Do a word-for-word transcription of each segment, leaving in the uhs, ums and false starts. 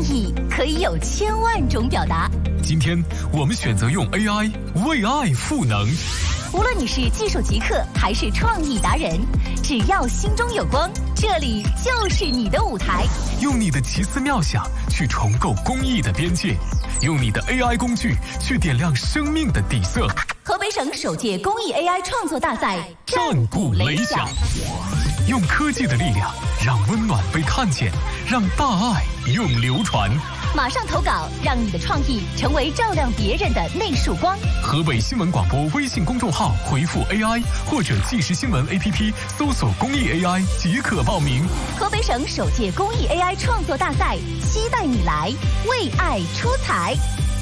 意可以有千万种表达。 今天我们选择用 A I 为爱赋能。 无论你是技术极客还是创意达人，只要心中有光，这里就是你的舞台。 用你的奇思妙想去重构公益的边界，用你的 A I 工具去点亮生命的底色。 河北省首届公益 A I 创作大赛战鼓擂响，用科技的力量让温暖被看见，让大爱永流传。 马上投稿，让你的创意成为照亮别人的那束光。 河北新闻广播微信公众号回复 A I 或者即时新闻 A P P 搜索公益 A I 即可报名。 河北省首届公益 A I 创作大赛，期待你来为爱出彩。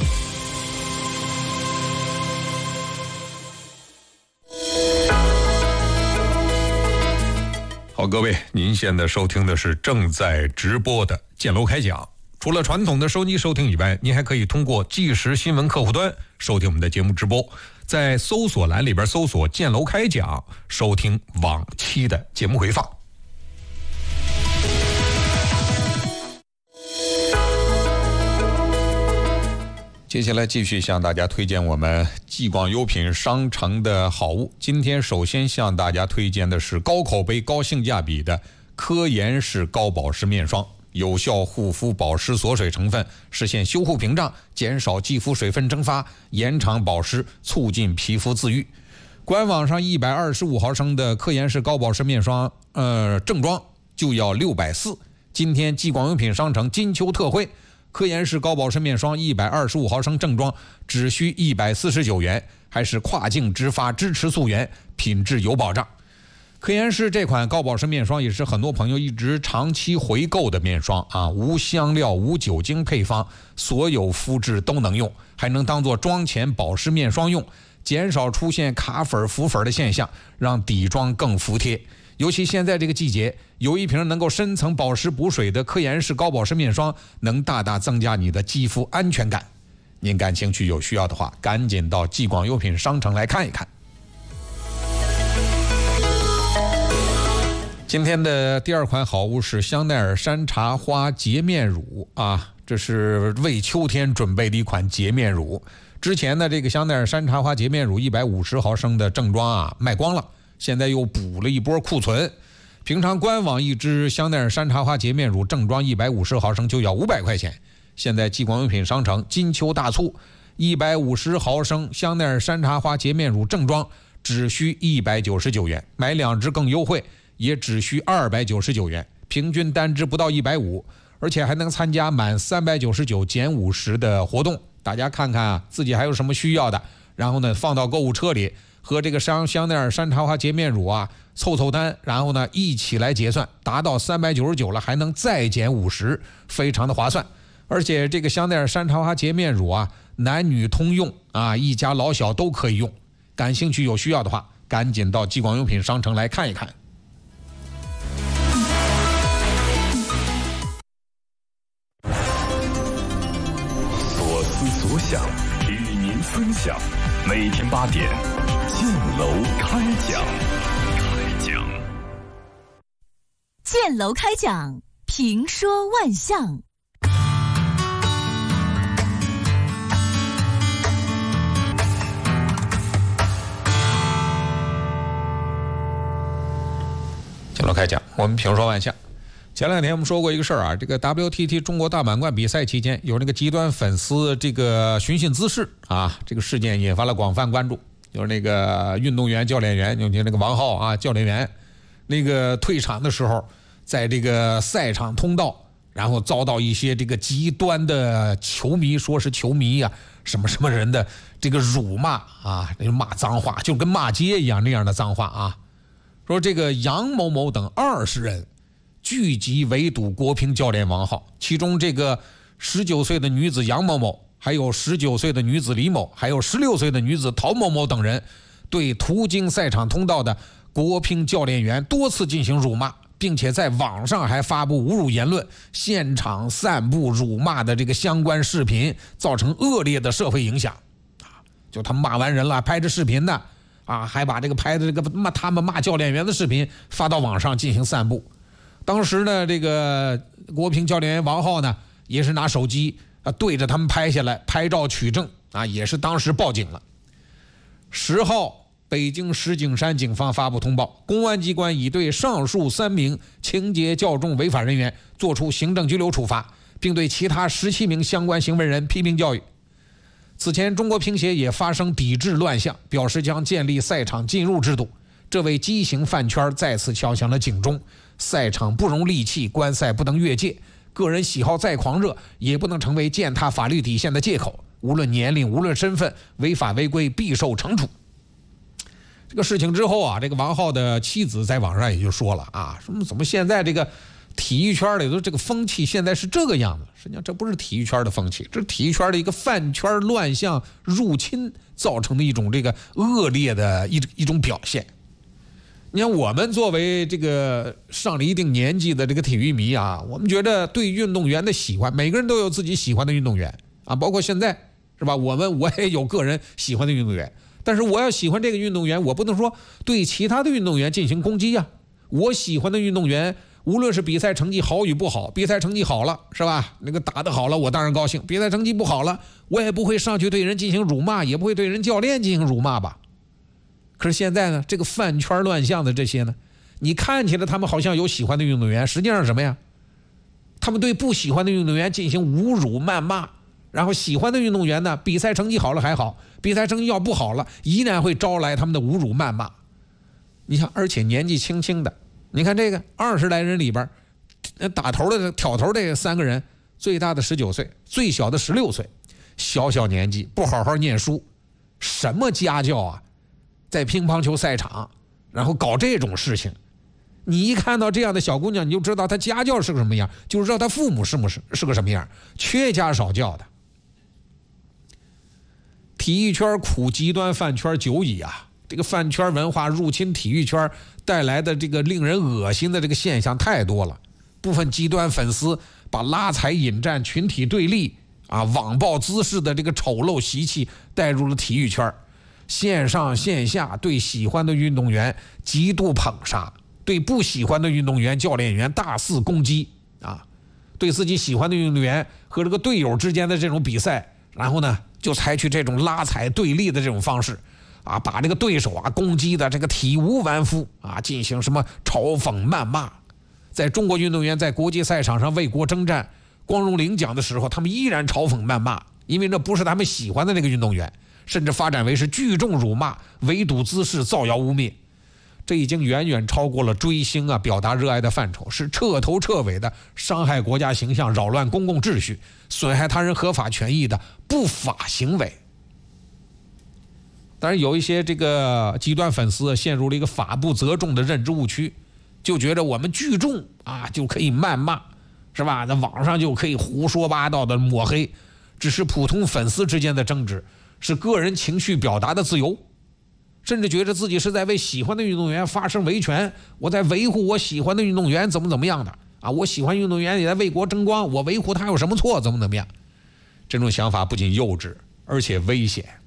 好，各位，您现在收听的是正在直播的建楼开讲。除了传统的收机收听以外，您还可以通过即时新闻客户端收听我们的节目直播，在搜索栏里边搜索建楼开讲，收听往期的节目回放。接下来继续向大家推荐我们继广优品商城的好物。今天首先向大家推荐的是高口碑高性价比的科颜氏高保湿面霜，有效护肤保湿锁水成分，实现修护屏障，减少肌肤水分蒸发，延长保湿，促进皮肤自愈。官网上一百二十五毫升的科颜氏高保湿面霜呃正装就要六百四十，今天继广优品商城金秋特惠，科颜氏高保湿面霜一百二十五毫升正装只需一百四十九元，还是跨境直发，支持溯源，品质有保障。科颜氏这款高保湿面霜也是很多朋友一直长期回购的面霜啊，无香料无酒精配方，所有肤质都能用，还能当做妆前保湿面霜用，减少出现卡粉浮粉的现象，让底妆更服帖。尤其现在这个季节，有一瓶能够深层保湿补水的科颜氏高保湿面霜，能大大增加你的肌肤安全感。您感兴趣有需要的话，赶紧到继广优品商城来看一看。今天的第二款好物是香奈儿山茶花洁面乳啊，这是为秋天准备的一款洁面乳。之前呢，这个香奈儿山茶花洁面乳一百五十毫升的正装啊卖光了，现在又补了一波库存。平常官网一支香奈儿山茶花洁面乳正装一百五十毫升就要五百块钱，现在继广优品商城金秋大促，一百五十毫升香奈儿山茶花洁面乳正装只需一百九十九元，买两支更优惠，也只需二百九十九元，平均单支不到一百五十，而且还能参加满三百九十九减五十的活动。大家看看啊，自己还有什么需要的，然后呢放到购物车里，和这个香香奈儿山茶花洁面乳啊凑凑单，然后呢一起来结算，达到三百九十九了，还能再减五十，非常的划算。而且这个香奈儿山茶花洁面乳啊，男女通用啊，一家老小都可以用。感兴趣有需要的话，赶紧到继广优品商城来看一看。 所思所想，与您分享。每天八点，建楼开讲。开讲。 建楼开讲，评说万象。 建楼开讲，我们评说万象。前两天我们说过一个事儿啊，这个 W T T 中国大满贯比赛期间，有那个极端粉丝这个寻衅滋事啊，这个事件引发了广泛关注。就是那个运动员教练员，就那个王浩啊，教练员，那个退场的时候，在这个赛场通道，然后遭到一些这个极端的球迷，说是球迷啊，什么什么人的这个辱骂啊，那骂脏话，就跟骂街一样那样的脏话啊。说这个杨某某等二十人聚集围堵国乒教练王浩，其中这个十九岁的女子杨某某，还有十九岁的女子李某，还有十六岁的女子陶某某等人，对途经赛场通道的国乒教练员多次进行辱骂，并且在网上还发布侮辱言论，现场散布辱骂的这个相关视频，造成恶劣的社会影响。就他们骂完人了，拍着视频的啊，还把这个拍的这个骂他们骂教练员的视频发到网上进行散布。当时呢，这个国乒教练员王浩呢， 也是拿手机啊对着他们拍下来，拍照取证啊，也是当时报警了。十号，北京石景山警方发布通报，公安机关已对上述三名情节较重违法人员作出行政拘留处罚，并对其他十七名相关行为人批评教育。此前，中国乒协也发生抵制乱象，表示将建立赛场进入制度，这为畸形饭圈再次敲响了警钟。赛场不容戾气，观赛不能越界，个人喜好再狂热也不能成为践踏法律底线的借口。无论年龄，无论身份，违法违规必受惩处。这个事情之后啊，这个王浩的妻子在网上也就说了啊，什么怎么现在这个体育圈里头这个风气现在是这个样子？实际上这不是体育圈的风气，这是体育圈的一个饭圈乱象入侵造成的一种这个恶劣的一一种表现。你看，我们作为这个上了一定年纪的这个体育迷啊，我们觉得对运动员的喜欢，每个人都有自己喜欢的运动员啊，包括现在是吧？我们我也有个人喜欢的运动员，但是我要喜欢这个运动员，我不能说对其他的运动员进行攻击呀。我喜欢的运动员，无论是比赛成绩好与不好，比赛成绩好了是吧？那个打得好了，我当然高兴；比赛成绩不好了，我也不会上去对人进行辱骂，也不会对人教练进行辱骂吧。可是现在呢，这个饭圈乱象的这些呢，你看起来他们好像有喜欢的运动员，实际上是什么呀？他们对不喜欢的运动员进行侮辱谩骂，然后喜欢的运动员呢，比赛成绩好了还好，比赛成绩要不好了，依然会招来他们的侮辱谩骂。你想，而且年纪轻轻的，你看这个二十来人里边，打头的挑头这三个人，最大的十九岁，最小的十六岁，小小年纪不好好念书，什么家教啊？在乒乓球赛场，然后搞这种事情，你一看到这样的小姑娘，你就知道她家教是个什么样，就知道她父母是不是是个什么样，缺家少教的。体育圈苦极端饭圈久矣啊！这个饭圈文化入侵体育圈带来的这个令人恶心的这个现象太多了。部分极端粉丝把拉踩引战、群体对立啊、网暴姿势的这个丑陋习气带入了体育圈。线上线下对喜欢的运动员极度捧杀，对不喜欢的运动员教练员大肆攻击啊，对自己喜欢的运动员和这个队友之间的这种比赛，然后呢就采取这种拉踩对立的这种方式啊，把这个对手啊攻击的这个体无完肤啊，进行什么嘲讽谩骂。在中国运动员在国际赛场上为国征战光荣领奖的时候，他们依然嘲讽谩骂，因为那不是他们喜欢的那个运动员，甚至发展为是聚众辱骂、围堵滋事、造谣污蔑。这已经远远超过了追星啊、表达热爱的范畴，是彻头彻尾的伤害国家形象、扰乱公共秩序、损害他人合法权益的不法行为。当然，有一些这个极端粉丝陷入了一个法不责众的认知误区，就觉得我们聚众啊就可以谩骂，是吧？在网上就可以胡说八道的抹黑，只是普通粉丝之间的争执，是个人情绪表达的自由，甚至觉得自己是在为喜欢的运动员发声维权，我在维护我喜欢的运动员怎么怎么样的啊，我喜欢运动员也在为国争光，我维护他有什么错，怎么怎么样。这种想法不仅幼稚，而且危险。